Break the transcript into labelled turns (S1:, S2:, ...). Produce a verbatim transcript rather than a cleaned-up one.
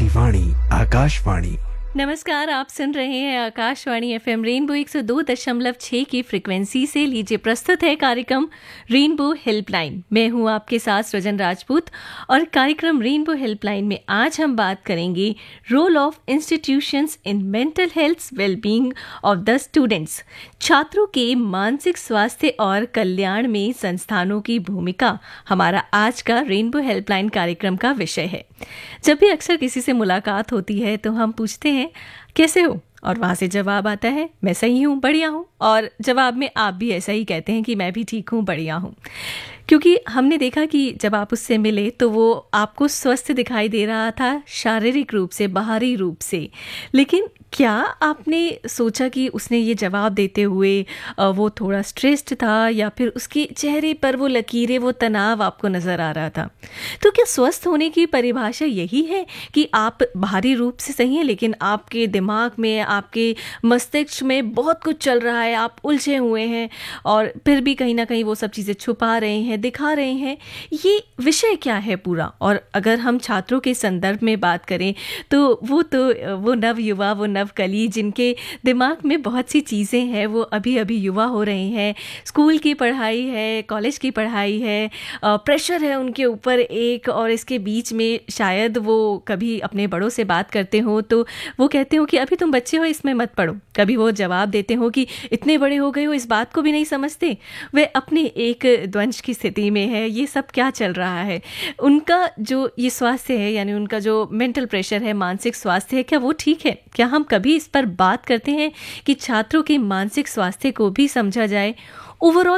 S1: वाणी आकाशवाणी।
S2: नमस्कार, आप सुन रहे हैं आकाशवाणी एफएम रेनबो एक सौ दो दशमलव छह की फ्रिक्वेंसी से। लीजिए प्रस्तुत है कार्यक्रम रेनबो हेल्पलाइन। मैं हूं आपके साथ सृजन राजपूत और कार्यक्रम रेनबो हेल्पलाइन में आज हम बात करेंगे role of institutions in mental health wellbeing of the students. छात्रों के मानसिक स्वास्थ्य और कल्याण में संस्थानों की भूमिका हमारा आज का रेनबो हेल्पलाइन कार्यक्रम का विषय है। जब भी अक्सर किसी से मुलाकात होती है तो हम पूछते हैं कैसे हो, और वहाँ से जवाब आता है मैं सही हूँ, बढ़िया हूँ। और जवाब में आप भी ऐसा ही कहते हैं कि मैं भी ठीक हूँ, बढ़िया हूँ। क्योंकि हमने देखा कि जब आप उससे मिले तो वो आपको स्वस्थ दिखाई दे रहा था, शारीरिक रूप से, बाहरी रूप से। लेकिन क्या आपने सोचा कि उसने ये जवाब देते हुए वो थोड़ा स्ट्रेस्ड था, या फिर उसके चेहरे पर वो लकीरें, वो तनाव आपको नज़र आ रहा था? तो क्या स्वस्थ होने की परिभाषा यही है कि आप बाहरी रूप से सही हैं लेकिन आपके दिमाग में, आपके मस्तिष्क में बहुत कुछ चल रहा है, आप उलझे हुए हैं और फिर भी कहीं ना कहीं वो सब चीज़ें छुपा रहे हैं, दिखा रहे हैं? ये विषय क्या है पूरा? और अगर हम छात्रों के संदर्भ में बात करें तो वो तो वो नव युवा, वो नवकली जिनके दिमाग में बहुत सी चीज़ें हैं, वो अभी अभी युवा हो रहे हैं, स्कूल की पढ़ाई है, कॉलेज की पढ़ाई है, प्रेशर है उनके ऊपर एक, और इसके बीच में शायद वो कभी अपने बड़ों से बात करते हो तो वो कहते हो कि अभी तुम बच्चे हो, इसमें मत पढ़ो। कभी वो जवाब देते हो कि इतने बड़े हो गए हो, इस बात को भी नहीं समझते। वे अपने एक द्वंद्व की स्थिति में है। ये सब क्या चल रहा है? उनका जो ये स्वास्थ्य है, यानी उनका जो मेंटल प्रेशर है, मानसिक स्वास्थ्य है, क्या वो ठीक है? क्या हम कभी इस पर बात करते हैं कि छात्रों के मानसिक स्वास्थ्य को भी समझा जाए? ओवरऑल